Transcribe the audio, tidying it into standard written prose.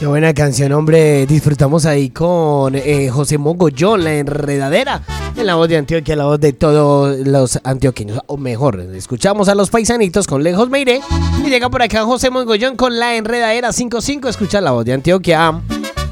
Qué buena canción, hombre. Disfrutamos ahí con José Mogollón, La Enredadera, en la voz de Antioquia, la voz de todos los antioqueños. O mejor, escuchamos a los paisanitos con Lejos Me Iré. Y llega por acá José Mogollón con La Enredadera 5-5. Escucha la voz de Antioquia.